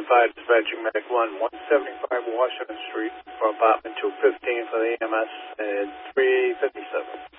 Fire Dispatching Medic 1, 175 Washington Street for apartment 215 for the EMS at 357.